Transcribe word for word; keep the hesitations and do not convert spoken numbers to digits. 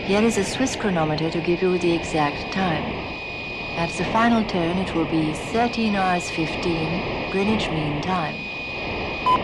Here is a Swiss chronometer to give you the exact time. At the final turn it will be thirteen hours fifteen Greenwich Mean Time.